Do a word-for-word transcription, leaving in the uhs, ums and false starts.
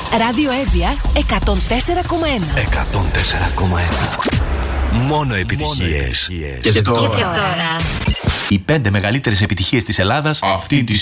Ράδιο Εύβοια εκατόν τέσσερα κόμμα ένα. εκατόν τέσσερα κόμμα ένα. Μόνο επιτυχίες. Και, και τώρα. Και τώρα. Οι πέντε μεγαλύτερες επιτυχίες της Ελλάδας αυτή τη